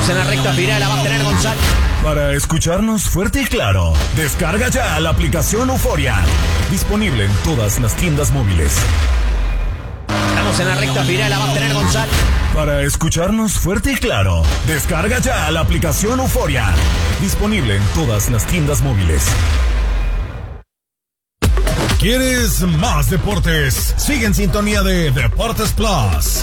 Estamos en la recta final, la va a tener González. Para escucharnos fuerte y claro, descarga ya la aplicación Euforia. Disponible en todas las tiendas móviles. Estamos en la recta final, la va a tener González. Para escucharnos fuerte y claro, descarga ya la aplicación Euforia. Disponible en todas las tiendas móviles. ¿Quieres más deportes? Sigue en sintonía de Deportes Plus.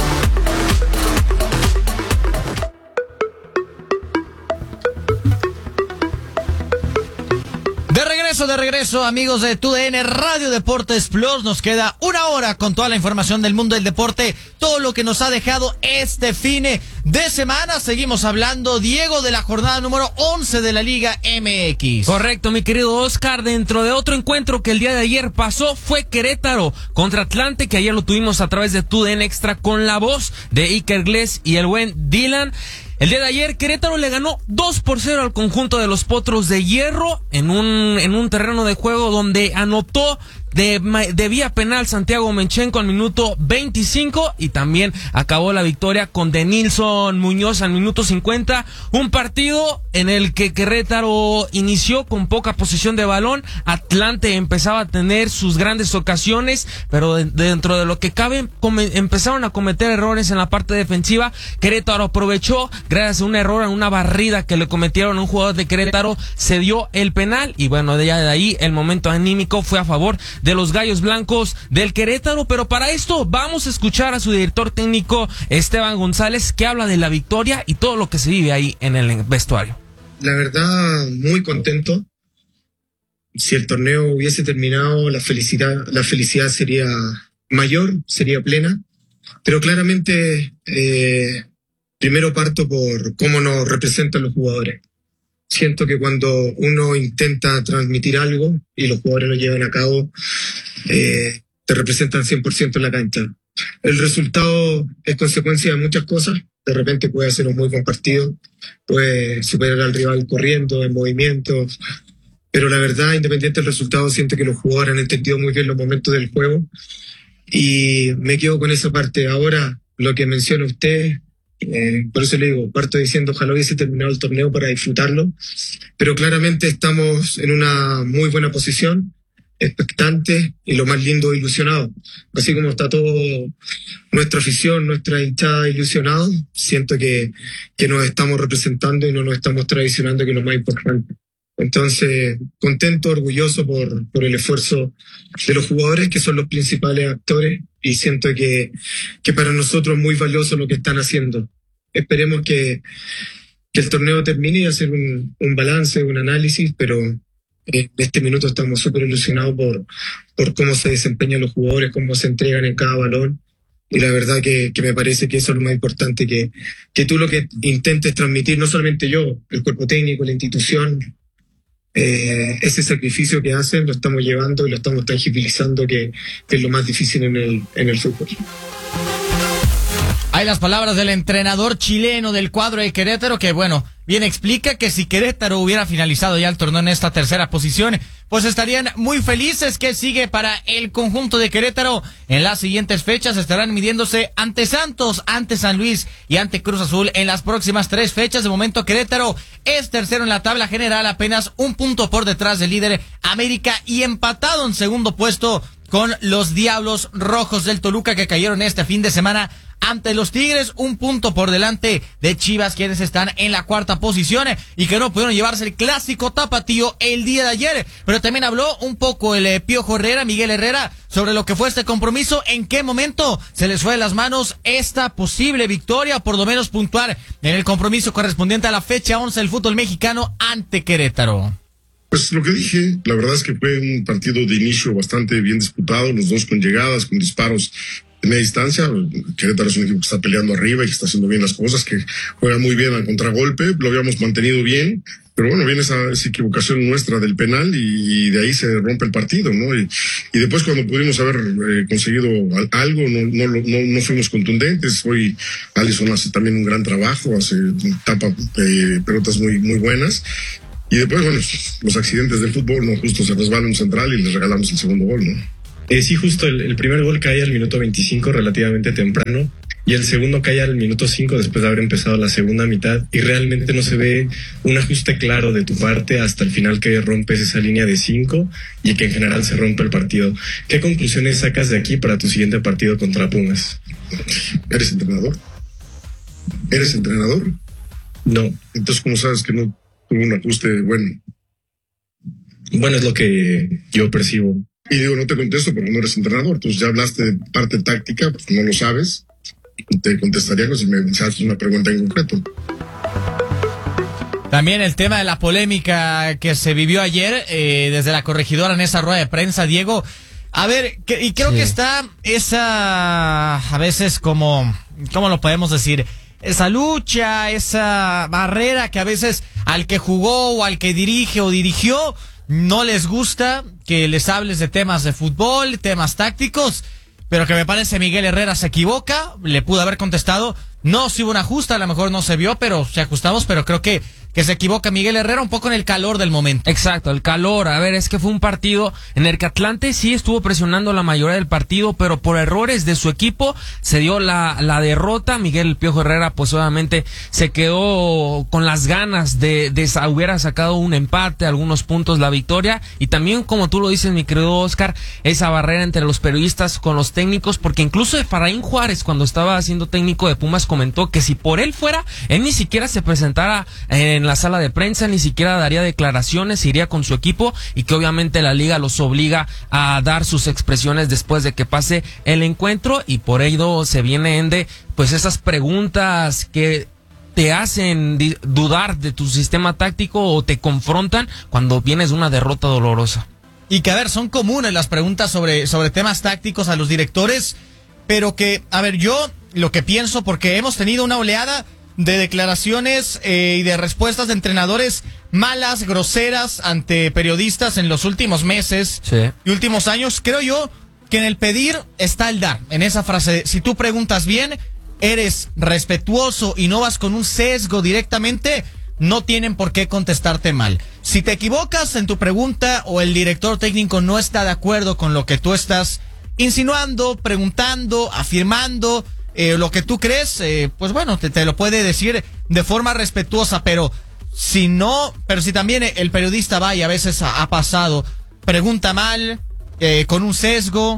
De regreso, amigos de TUDN Radio Deportes Plus. Nos queda una hora con toda la información del mundo del deporte, todo lo que nos ha dejado este fin de semana. Seguimos hablando, Diego, de la jornada número 11 de la Liga MX. Correcto, mi querido Oscar. Dentro de otro encuentro que el día de ayer pasó, fue Querétaro contra Atlante, que ayer lo tuvimos a través de TUDN Extra con la voz de Iker Gles y el buen Dylan. El día de ayer, Querétaro le ganó 2-0 al conjunto de los Potros de Hierro en un terreno de juego donde anotó de vía penal Santiago Menchenko al minuto 25 y también acabó la victoria con Denilson Muñoz al minuto 50. Un partido en el que Querétaro inició con poca posesión de balón. Atlante empezaba a tener sus grandes ocasiones, pero dentro de lo que cabe empezaron a cometer errores en la parte defensiva. Querétaro aprovechó, gracias a un error, a una barrida que le cometieron a un jugador de Querétaro, se dio el penal y bueno, de ahí el momento anímico fue a favor de los Gallos Blancos del Querétaro. Pero para esto vamos a escuchar a su director técnico Esteban González, que habla de la victoria y todo lo que se vive ahí en el vestuario. La verdad, muy contento. Si el torneo hubiese terminado, la felicidad sería mayor, sería plena. Pero claramente, primero parto por cómo nos representan los jugadores. Siento que cuando uno intenta transmitir algo y los jugadores lo llevan a cabo, te representan 100% en la cancha. El resultado es consecuencia de muchas cosas. De repente puede ser un muy buen partido, puede superar al rival corriendo, en movimiento, pero la verdad, independiente del resultado, siento que los jugadores han entendido muy bien los momentos del juego y me quedo con esa parte. Ahora, lo que menciona usted, por eso le digo, parto diciendo ojalá hubiese terminado el torneo para disfrutarlo, pero claramente estamos en una muy buena posición, expectantes y lo más lindo, ilusionados. Así como está todo nuestra afición, nuestra hinchada ilusionado, siento que nos estamos representando y no nos estamos traicionando, que es lo más importante. Entonces, contento, orgulloso por el esfuerzo de los jugadores, que son los principales actores, y siento que para nosotros es muy valioso lo que están haciendo. Esperemos que el torneo termine y hacer un balance, un análisis, pero en este minuto estamos súper ilusionados por cómo se desempeñan los jugadores, cómo se entregan en cada balón. Y la verdad que me parece que eso es lo más importante, que tú lo que intentes transmitir, no solamente yo, el cuerpo técnico, la institución, ese sacrificio que hacen lo estamos llevando y lo estamos tangibilizando, que es lo más difícil en el fútbol. Hay las palabras del entrenador chileno del cuadro de Querétaro, que bueno, bien explica que si Querétaro hubiera finalizado ya el torneo en esta tercera posición, pues estarían muy felices. Que sigue para el conjunto de Querétaro en las siguientes fechas? Estarán midiéndose ante Santos, ante San Luis y ante Cruz Azul en las próximas 3 fechas. De momento Querétaro es tercero en la tabla general, apenas un punto por detrás del líder América y empatado en segundo puesto con los Diablos Rojos del Toluca, que cayeron este fin de semana ante los Tigres, un punto por delante de Chivas, quienes están en la 4ª posición y que no pudieron llevarse el clásico tapatío el día de ayer. Pero también habló un poco el Piojo Herrera, Miguel Herrera, sobre lo que fue este compromiso, en qué momento se les fue de las manos esta posible victoria, por lo menos puntuar en el compromiso correspondiente a la fecha 11 del fútbol mexicano ante Querétaro. Pues lo que dije, la verdad es que fue un partido de inicio bastante bien disputado, los dos con llegadas, con disparos de media distancia. Querétaro es un equipo que está peleando arriba y que está haciendo bien las cosas, que juega muy bien al contragolpe, lo habíamos mantenido bien, pero bueno, viene esa equivocación nuestra del penal y de ahí se rompe el partido, ¿no? Y después cuando pudimos haber conseguido algo, no fuimos contundentes. Hoy Alisson hace también un gran trabajo, tapa pelotas muy, muy buenas. Y después, bueno, los accidentes del fútbol, ¿no? Justo se resbala un central y les regalamos el segundo gol, ¿no? Sí, justo el primer gol cae al minuto 25, relativamente temprano. y el segundo cae al minuto 5 después de haber empezado la segunda mitad, y realmente no se ve un ajuste claro de tu parte hasta el final, que rompes esa línea de 5 y que en general se rompe el partido. ¿Qué conclusiones sacas de aquí para tu siguiente partido contra Pumas? ¿Eres entrenador? ¿Eres entrenador? No. Entonces, ¿cómo sabes que no tuvo un ajuste bueno? Bueno, es lo que yo percibo. Y digo, no te contesto porque no eres entrenador. Entonces ya hablaste de parte táctica, pues no lo sabes. Te contestaría si me haces una pregunta en concreto. También el tema de la polémica que se vivió ayer desde la corregidora en esa rueda de prensa, Diego. A ver, y creo que está esa, a veces como, ¿cómo lo podemos decir? Esa lucha, esa barrera que a veces al que jugó o al que dirige o dirigió no les gusta que les hables de temas de fútbol, temas tácticos, pero que me parece Miguel Herrera se equivoca, le pudo haber contestado, no, si hubo un ajuste, a lo mejor no se vio, pero se ajustamos, pero creo que se equivoca Miguel Herrera un poco en el calor del momento. Exacto, el calor. A ver, es que fue un partido en el que Atlante sí estuvo presionando la mayoría del partido, pero por errores de su equipo se dio la derrota. Miguel El Piojo Herrera pues obviamente se quedó con las ganas de hubiera sacado un empate, algunos puntos, la victoria, y también, como tú lo dices, mi querido Oscar, esa barrera entre los periodistas con los técnicos, porque incluso Efraín Juárez, cuando estaba siendo técnico de Pumas, comentó que si por él fuera, él ni siquiera se presentara en la sala de prensa, ni siquiera daría declaraciones, iría con su equipo, y que obviamente la liga los obliga a dar sus expresiones después de que pase el encuentro, y por ello se vienen de pues esas preguntas que te hacen dudar de tu sistema táctico o te confrontan cuando vienes de una derrota dolorosa. Y que, a ver, son comunes las preguntas sobre temas tácticos a los directores, pero que, a ver, yo lo que pienso, porque hemos tenido una oleada de declaraciones y de respuestas de entrenadores malas, groseras ante periodistas en los últimos meses y últimos años. Creo yo que en el pedir está el dar. En esa frase, si tú preguntas bien, eres respetuoso y no vas con un sesgo directamente, no tienen por qué contestarte mal. Si te equivocas en tu pregunta o el director técnico no está de acuerdo con lo que tú estás insinuando, preguntando, afirmando, lo que tú crees, pues bueno, te lo puede decir de forma respetuosa, pero si también el periodista va, y a veces ha pasado, pregunta mal, con un sesgo,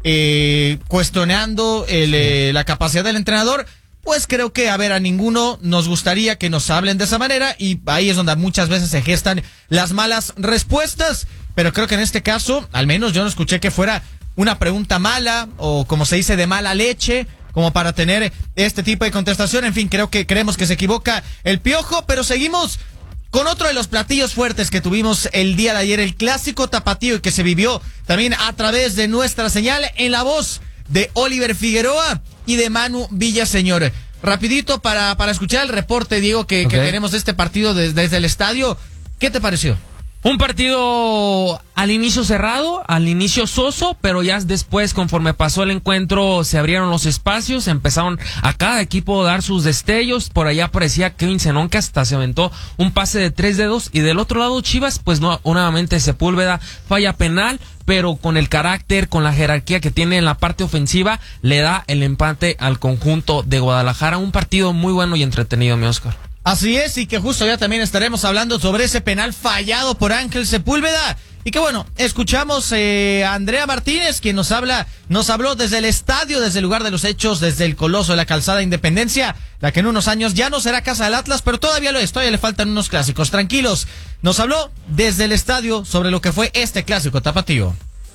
cuestionando la capacidad del entrenador, pues creo que, a ver, a ninguno nos gustaría que nos hablen de esa manera, y ahí es donde muchas veces se gestan las malas respuestas, pero creo que en este caso, al menos yo no escuché que fuera una pregunta mala, o como se dice, de mala leche, como para tener este tipo de contestación. En fin, creemos que se equivoca el Piojo, pero seguimos con otro de los platillos fuertes que tuvimos el día de ayer, el clásico tapatío, que se vivió también a través de nuestra señal en la voz de Oliver Figueroa y de Manu Villaseñor. Rapidito para escuchar el reporte, Diego, que tenemos de este partido desde el estadio. ¿Qué te pareció? Un partido al inicio cerrado, al inicio soso, pero ya después, conforme pasó el encuentro, se abrieron los espacios, empezaron a cada equipo a dar sus destellos. Por allá aparecía Kevin Zenón, que hasta se aventó un pase de 3 dedos, y del otro lado Chivas, pues no, nuevamente Sepúlveda falla penal, pero con el carácter, con la jerarquía que tiene en la parte ofensiva, le da el empate al conjunto de Guadalajara. Un partido muy bueno y entretenido, mi Oscar. Así es, y que justo ya también estaremos hablando sobre ese penal fallado por Ángel Sepúlveda. Y que bueno, escuchamos a Andrea Martínez, quien nos habló desde el estadio, desde el lugar de los hechos, desde el Coloso de la Calzada Independencia, la que en unos años ya no será casa del Atlas, pero todavía lo es, todavía le faltan unos clásicos. Tranquilos, nos habló desde el estadio sobre lo que fue este clásico tapatío.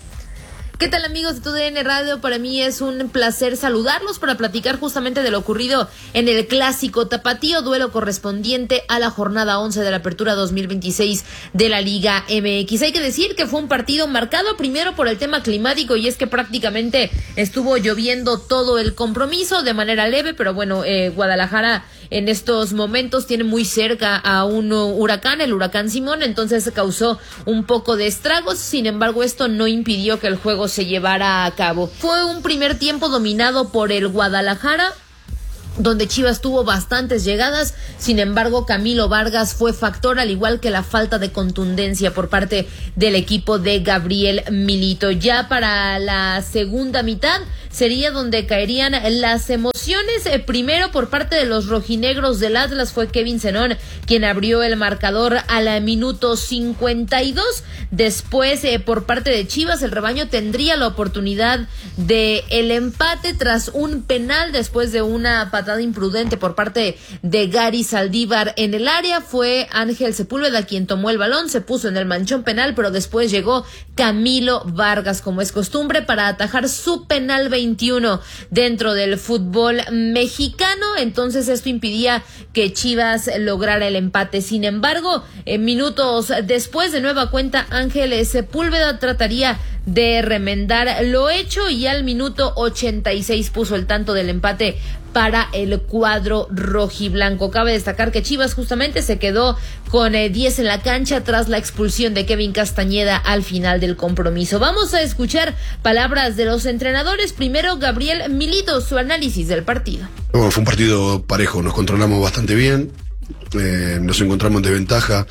¿Qué tal, amigos de TUDN Radio? Para mí es un placer saludarlos para platicar justamente de lo ocurrido en el clásico tapatío, duelo correspondiente a la jornada 11 de la apertura 2026 de la Liga MX. Hay que decir que fue un partido marcado primero por el tema climático, y es que prácticamente estuvo lloviendo todo el compromiso de manera leve, pero bueno, Guadalajara en estos momentos tiene muy cerca a un huracán, el huracán Simón, entonces causó un poco de estragos. Sin embargo, esto no impidió que el juego se llevara a cabo. Fue un primer tiempo dominado por el Guadalajara, donde Chivas tuvo bastantes llegadas. Sin embargo, Camilo Vargas fue factor, al igual que la falta de contundencia por parte del equipo de Gabriel Milito. Ya para la segunda mitad sería donde caerían las emociones. Primero, por parte de los rojinegros del Atlas, fue Kevin Zenón quien abrió el marcador al minuto 52. Después, por parte de Chivas, el rebaño tendría la oportunidad de el empate tras un penal después de una patada imprudente por parte de Gary Saldívar en el área. Fue Ángel Sepúlveda quien tomó el balón, se puso en el manchón penal, pero después llegó Camilo Vargas, como es costumbre, para atajar su penal 21 dentro del fútbol mexicano. Entonces esto impidía que Chivas lograra el empate. Sin embargo, minutos después, de nueva cuenta, Ángel Sepúlveda trataría de remendar lo hecho y al minuto 86 puso el tanto del empate para el cuadro rojiblanco. Cabe destacar que Chivas justamente se quedó con 10 en la cancha tras la expulsión de Kevin Castañeda al final del compromiso. Vamos a escuchar palabras de los entrenadores. Primero, Gabriel Milito, su análisis del partido. Bueno, fue un partido parejo, nos controlamos bastante bien, nos encontramos en desventaja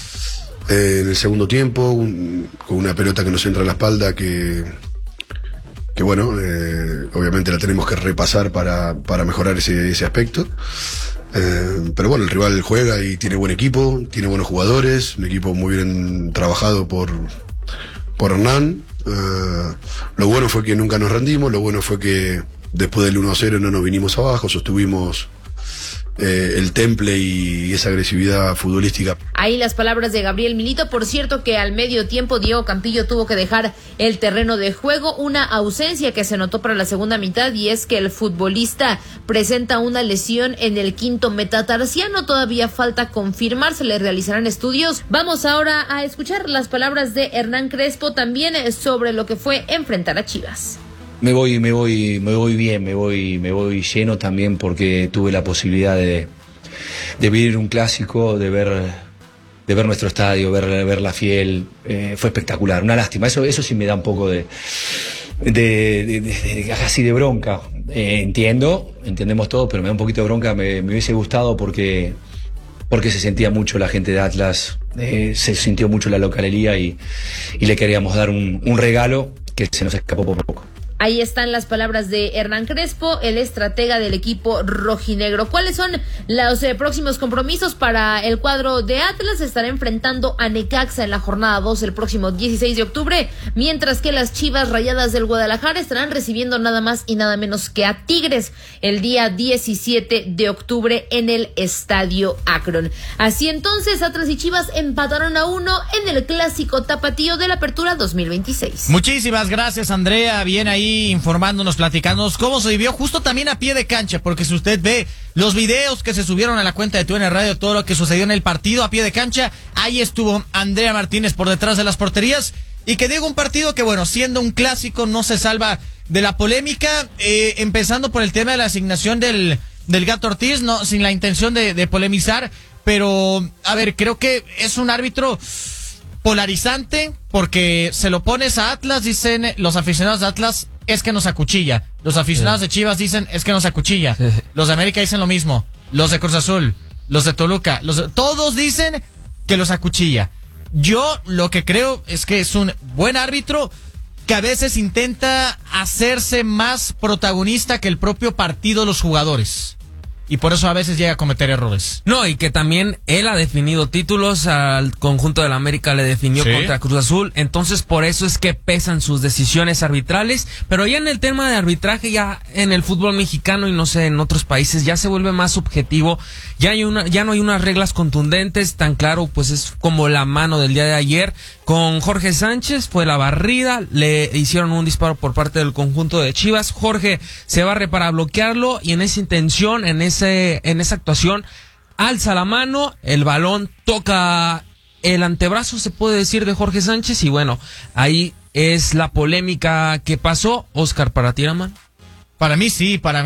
en el segundo tiempo, con una pelota que nos entra a la espalda que bueno, obviamente la tenemos que repasar para mejorar ese aspecto. Pero bueno, el rival juega y tiene buen equipo, tiene buenos jugadores, un equipo muy bien trabajado por Hernán. Lo bueno fue que nunca nos rendimos, lo bueno fue que después del 1-0 no nos vinimos abajo, sostuvimos el temple y esa agresividad futbolística. Ahí las palabras de Gabriel Milito. Por cierto que al medio tiempo Diego Campillo tuvo que dejar el terreno de juego, una ausencia que se notó para la segunda mitad, y es que el futbolista presenta una lesión en el quinto metatarsiano. Todavía falta confirmar, se le realizarán estudios. Vamos ahora a escuchar las palabras de Hernán Crespo también sobre lo que fue enfrentar a Chivas. Me voy bien, me voy lleno también porque tuve la posibilidad de vivir un clásico, de ver nuestro estadio, ver la Fiel. Fue espectacular, una lástima. Eso sí me da un poco de así de bronca. Entendemos todo, pero me da un poquito de bronca. Me hubiese gustado porque se sentía mucho la gente de Atlas, se sintió mucho la localía y le queríamos dar un regalo que se nos escapó por poco. Ahí están las palabras de Hernán Crespo, el estratega del equipo rojinegro. ¿Cuáles son los próximos compromisos para el cuadro de Atlas? Estará enfrentando a Necaxa en la jornada 2 el próximo 16 de octubre, mientras que las Chivas Rayadas del Guadalajara estarán recibiendo nada más y nada menos que a Tigres el día 17 de octubre en el Estadio Akron. Así entonces, Atlas y Chivas empataron a 1 en el clásico tapatío de la Apertura 2026. Muchísimas gracias, Andrea. Bien ahí informándonos, platicándonos cómo se vivió justo también a pie de cancha, porque si usted ve los videos que se subieron a la cuenta de TUDN Radio, todo lo que sucedió en el partido a pie de cancha, ahí estuvo Andrea Martínez por detrás de las porterías. Y que digo, un partido que, bueno, siendo un clásico, no se salva de la polémica, empezando por el tema de la asignación del Gato Ortiz, no, sin la intención de polemizar, pero a ver, creo que es un árbitro polarizante, porque se lo pones a Atlas, dicen los aficionados de Atlas, es que nos acuchilla. Los aficionados de Chivas dicen, es que nos acuchilla. Los de América dicen lo mismo. Los de Cruz Azul, los de Toluca, todos dicen que los acuchilla. Yo lo que creo es que es un buen árbitro que a veces intenta hacerse más protagonista que el propio partido, los jugadores. Y por eso a veces llega a cometer errores. No, y que también él ha definido títulos, al conjunto de la América le definió contra Cruz Azul, entonces por eso es que pesan sus decisiones arbitrales, pero ya en el tema de arbitraje, ya en el fútbol mexicano y no sé, en otros países ya se vuelve más subjetivo, ya no hay unas reglas contundentes, tan claro, pues es como la mano del día de ayer, con Jorge Sánchez, fue la barrida, le hicieron un disparo por parte del conjunto de Chivas, Jorge se barre para bloquearlo y en esa intención, en esa actuación, alza la mano, el balón toca el antebrazo, se puede decir, de Jorge Sánchez, y bueno, ahí es la polémica que pasó. Oscar, ¿para ti, Raman? Para mí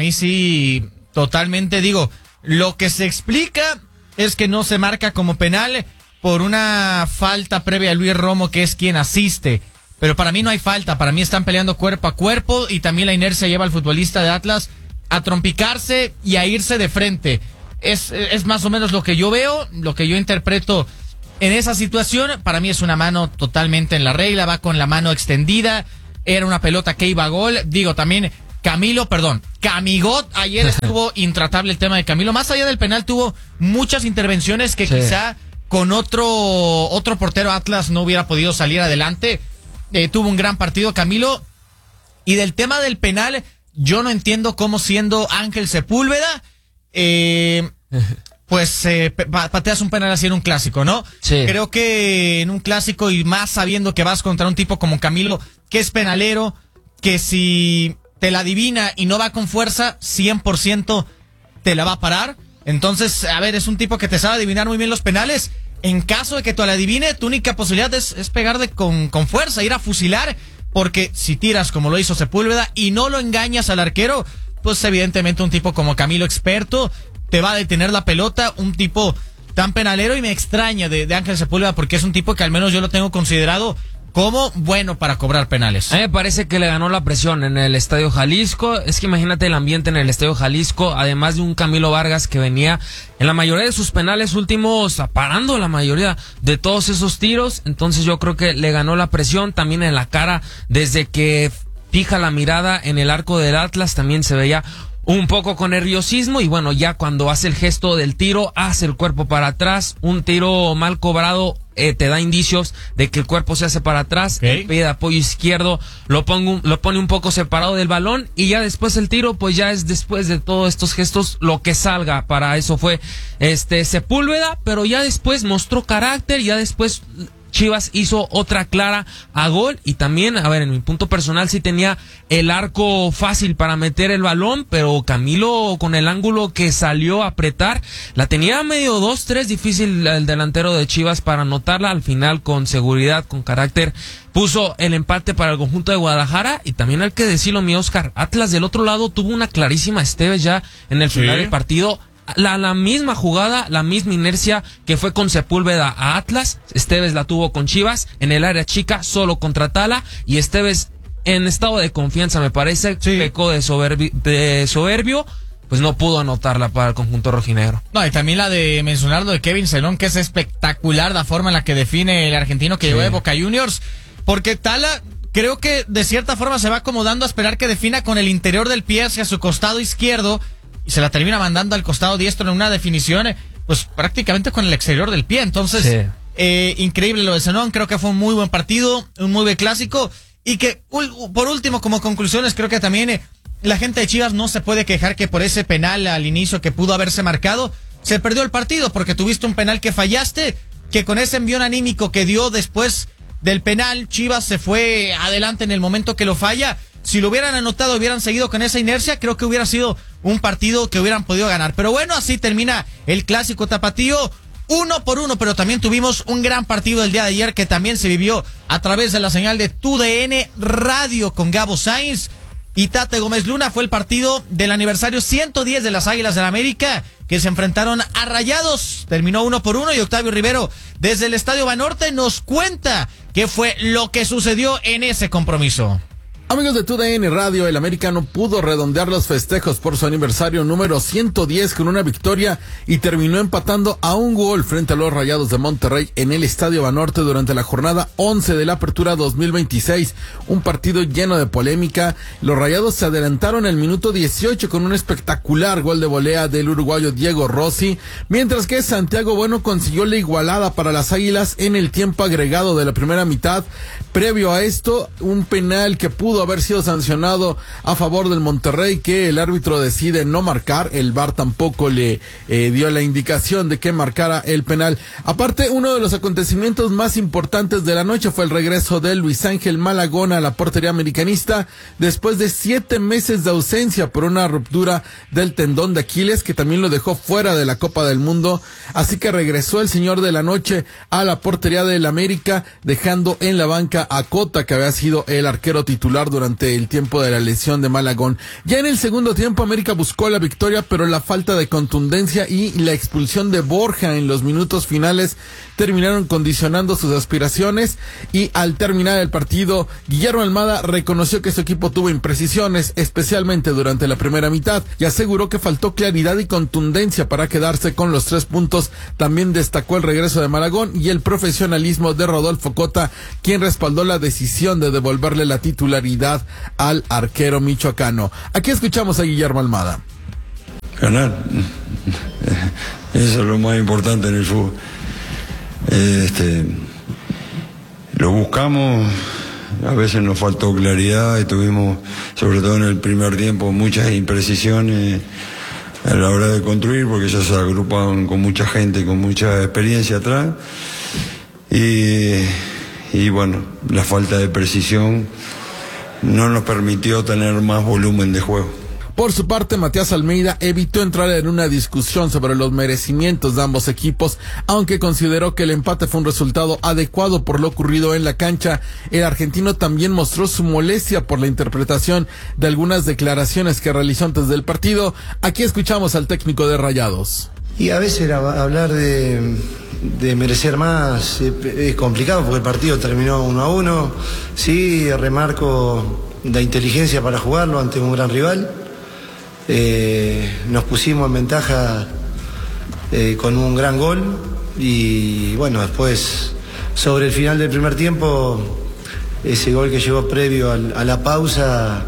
sí, totalmente. Digo, lo que se explica es que no se marca como penal por una falta previa a Luis Romo, que es quien asiste, pero para mí no hay falta, para mí están peleando cuerpo a cuerpo y también la inercia lleva al futbolista de Atlas a trompicarse y a irse de frente. Es más o menos lo que yo veo, lo que yo interpreto en esa situación. Para mí es una mano totalmente en la regla, va con la mano extendida, era una pelota que iba a gol. Digo, también Camigot, ayer estuvo intratable el tema de Camilo. Más allá del penal, tuvo muchas intervenciones que quizá con otro portero Atlas no hubiera podido salir adelante. Tuvo un gran partido Camilo. Y del tema del penal, yo no entiendo cómo, siendo Ángel Sepúlveda, pateas un penal así en un clásico, ¿no? Sí. Creo que en un clásico, y más sabiendo que vas contra un tipo como Camilo, que es penalero, que si te la adivina y no va con fuerza, 100% te la va a parar. Entonces, a ver, es un tipo que te sabe adivinar muy bien los penales. En caso de que te la adivine, tu única posibilidad es pegarle con fuerza, ir a fusilar, porque si tiras como lo hizo Sepúlveda y no lo engañas al arquero, pues evidentemente un tipo como Camilo, experto, te va a detener la pelota, un tipo tan penalero. Y me extraña de Ángel Sepúlveda, porque es un tipo que al menos yo lo tengo considerado como bueno para cobrar penales. A mí me parece que le ganó la presión en el Estadio Jalisco. Es que imagínate el ambiente en el Estadio Jalisco, además de un Camilo Vargas que venía en la mayoría de sus penales últimos parando la mayoría de todos esos tiros. Entonces yo creo que le ganó la presión. También en la cara, desde que fija la mirada en el arco del Atlas, también se veía un poco con nerviosismo. Y bueno, ya cuando hace el gesto del tiro, hace el cuerpo para atrás. Un tiro mal cobrado te da indicios de que el cuerpo se hace para atrás. El pie de apoyo izquierdo lo pone un poco separado del balón, y ya después el tiro, pues ya es después de todos estos gestos lo que salga. Para eso fue Sepúlveda, pero ya después mostró carácter, ya después Chivas hizo otra clara a gol. Y también, a ver, en mi punto personal sí tenía el arco fácil para meter el balón, pero Camilo, con el ángulo que salió a apretar, la tenía medio 2-3 difícil el delantero de Chivas para anotarla. Al final, con seguridad, con carácter, puso el empate para el conjunto de Guadalajara. Y también hay que decirlo, mi Oscar, Atlas del otro lado tuvo una clarísima Esteves ya en el final del partido. La misma jugada, la misma inercia que fue con Sepúlveda a Atlas, Esteves la tuvo con Chivas en el área chica, solo contra Tala, y Esteves, en estado de confianza, me parece, pecó de soberbio, pues no pudo anotarla para el conjunto rojinegro. No, y también la de mencionar lo de Kevin Celón, que es espectacular la forma en la que define el argentino que llegó de Boca Juniors, porque Tala creo que de cierta forma se va acomodando a esperar que defina con el interior del pie hacia su costado izquierdo, y se la termina mandando al costado diestro en una definición, pues prácticamente con el exterior del pie. Entonces, increíble lo de Zenón. Creo que fue un muy buen partido, un muy buen clásico, y que por último, como conclusiones, creo que también la gente de Chivas no se puede quejar que por ese penal al inicio que pudo haberse marcado, se perdió el partido, porque tuviste un penal que fallaste, que con ese envión anímico que dio después del penal, Chivas se fue adelante en el momento que lo falla. Si lo hubieran anotado, hubieran seguido con esa inercia, creo que hubiera sido un partido que hubieran podido ganar. Pero bueno, así termina el clásico tapatío, 1-1, pero también tuvimos un gran partido el día de ayer que también se vivió a través de la señal de TUDN Radio con Gabo Sainz y Tate Gómez Luna. Fue el partido del aniversario 110 de las Águilas del América, que se enfrentaron a Rayados. Terminó 1-1 y Octavio Rivero, desde el Estadio Banorte, nos cuenta qué fue lo que sucedió en ese compromiso. Amigos de TUDN Radio, el América no pudo redondear los festejos por su aniversario número 110 con una victoria y terminó empatando a un gol frente a los Rayados de Monterrey en el Estadio Banorte durante la jornada 11 de la Apertura 2026. Un partido lleno de polémica. Los Rayados se adelantaron el minuto 18 con un espectacular gol de volea del uruguayo Diego Rossi, mientras que Santiago Bueno consiguió la igualada para las Águilas en el tiempo agregado de la primera mitad. Previo a esto, un penal que pudo haber sido sancionado a favor del Monterrey, que el árbitro decide no marcar. El VAR tampoco le dio la indicación de que marcara el penal. Aparte, uno de los acontecimientos más importantes de la noche fue el regreso de Luis Ángel Malagón a la portería americanista después de 7 meses de ausencia por una ruptura del tendón de Aquiles, que también lo dejó fuera de la Copa del Mundo. Así que regresó el señor de la noche a la portería del América, dejando en la banca a Cota, que había sido el arquero titular titular durante el tiempo de la lesión de Malagón. Ya en el segundo tiempo América buscó la victoria, pero la falta de contundencia y la expulsión de Borja en los minutos finales terminaron condicionando sus aspiraciones, y al terminar el partido Guillermo Almada reconoció que su equipo tuvo imprecisiones, especialmente durante la primera mitad, y aseguró que faltó claridad y contundencia para quedarse con los 3 puntos. También destacó el regreso de Malagón y el profesionalismo de Rodolfo Cota, quien respaldó la decisión de devolverle la titularidad al arquero michoacano. Aquí escuchamos a Guillermo Almada. Ganar, eso es lo más importante en el fútbol. Lo buscamos, a veces nos faltó claridad y tuvimos, sobre todo en el primer tiempo, muchas imprecisiones a la hora de construir, porque ellos se agrupan con mucha gente, con mucha experiencia atrás, y bueno, la falta de precisión no nos permitió tener más volumen de juego. Por su parte, Matías Almeida evitó entrar en una discusión sobre los merecimientos de ambos equipos, aunque consideró que el empate fue un resultado adecuado por lo ocurrido en la cancha. El argentino también mostró su molestia por la interpretación de algunas declaraciones que realizó antes del partido. Aquí escuchamos al técnico de Rayados. Y a veces hablar de merecer más es complicado, porque el partido terminó 1-1. Sí, remarco la inteligencia para jugarlo ante un gran rival. Nos pusimos en ventaja con un gran gol, y bueno, después sobre el final del primer tiempo, ese gol que llegó previo a la pausa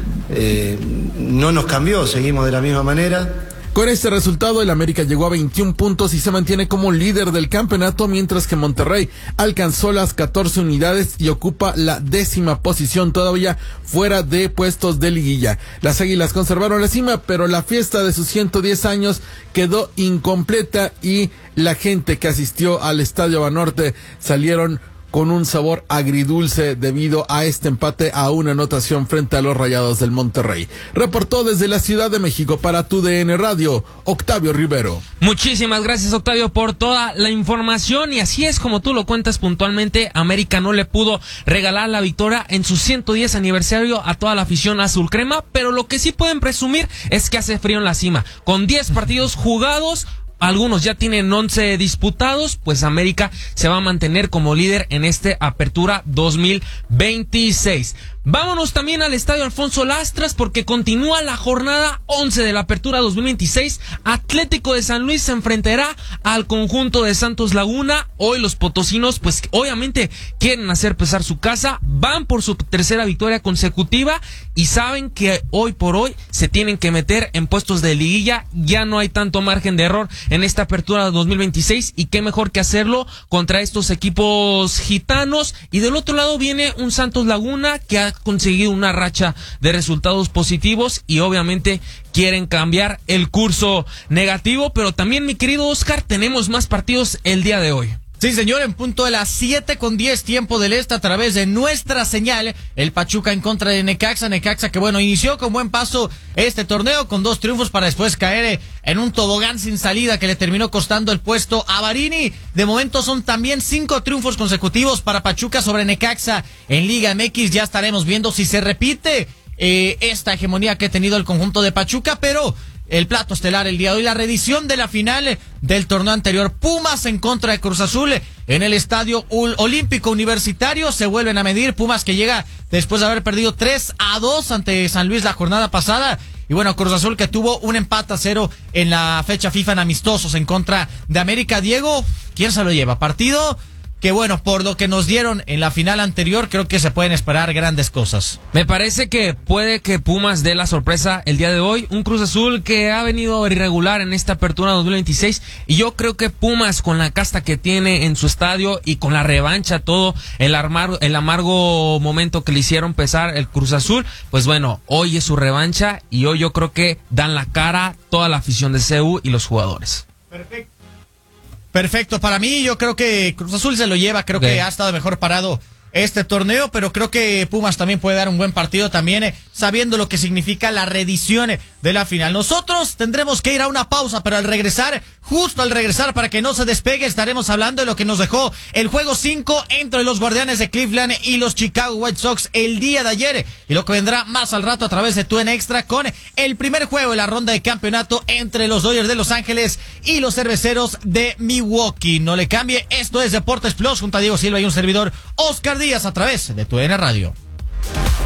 no nos cambió, seguimos de la misma manera. Con este resultado, el América llegó a 21 puntos y se mantiene como líder del campeonato, mientras que Monterrey alcanzó las 14 unidades y ocupa la 10ª posición, todavía fuera de puestos de liguilla. Las Águilas conservaron la cima, pero la fiesta de sus 110 años quedó incompleta, y la gente que asistió al Estadio Banorte salieron con un sabor agridulce debido a este empate a una anotación frente a los Rayados del Monterrey. Reportó desde la Ciudad de México para TUDN Radio, Octavio Rivero. Muchísimas gracias, Octavio, por toda la información, y así es como tú lo cuentas puntualmente. América no le pudo regalar la victoria en su 110 aniversario a toda la afición azul crema, pero lo que sí pueden presumir es que hace frío en la cima. Con 10 partidos jugados, algunos ya tienen 11 disputados, pues América se va a mantener como líder en este Apertura 2026. Vámonos también al Estadio Alfonso Lastras, porque continúa la jornada 11 de la Apertura 2026. Atlético de San Luis se enfrentará al conjunto de Santos Laguna. Hoy los potosinos, pues obviamente quieren hacer pesar su casa, van por su tercera victoria consecutiva y saben que hoy por hoy se tienen que meter en puestos de liguilla. Ya no hay tanto margen de error en esta Apertura 2026, y qué mejor que hacerlo contra estos equipos gitanos. Y del otro lado viene un Santos Laguna que ha conseguido una racha de resultados positivos y obviamente quieren cambiar el curso negativo. Pero también, mi querido Oscar, tenemos más partidos el día de hoy. Sí, señor, en punto de las 7:10 tiempo del este, a través de nuestra señal, el Pachuca en contra de Necaxa. Necaxa que, bueno, inició con buen paso este torneo con 2 triunfos para después caer en un tobogán sin salida que le terminó costando el puesto a Barini. De momento son también 5 triunfos consecutivos para Pachuca sobre Necaxa en Liga MX. Ya estaremos viendo si se repite esta hegemonía que ha tenido el conjunto de Pachuca, pero el plato estelar el día de hoy, la reedición de la final del torneo anterior, Pumas en contra de Cruz Azul en el Estadio Olímpico Universitario. Se vuelven a medir, Pumas que llega después de haber perdido 3-2 ante San Luis la jornada pasada. Y bueno, Cruz Azul que tuvo un empate a 0 en la fecha FIFA en amistosos en contra de América. Diego, ¿quién se lo lleva? Partido que, bueno, por lo que nos dieron en la final anterior, creo que se pueden esperar grandes cosas. Me parece que puede que Pumas dé la sorpresa el día de hoy. Un Cruz Azul que ha venido irregular en esta Apertura 2026. Y yo creo que Pumas, con la casta que tiene en su estadio y con la revancha, todo el amargo momento que le hicieron pesar el Cruz Azul, pues bueno, hoy es su revancha y hoy yo creo que dan la cara toda la afición de CU y los jugadores. Perfecto, para mí yo creo que Cruz Azul se lo lleva, creo que ha estado mejor parado este torneo, pero creo que Pumas también puede dar un buen partido también, sabiendo lo que significa la reedición de la final. Nosotros tendremos que ir a una pausa, pero justo al regresar, para que no se despegue, estaremos hablando de lo que nos dejó el juego 5 entre los Guardianes de Cleveland y los Chicago White Sox el día de ayer, y lo que vendrá más al rato a través de TUDN Extra con el primer juego de la ronda de campeonato entre los Dodgers de Los Ángeles y los Cerveceros de Milwaukee. No le cambie, esto es Deportes Plus junto a Diego Silva y un servidor, Oscar Díaz, a través de TUDN Radio.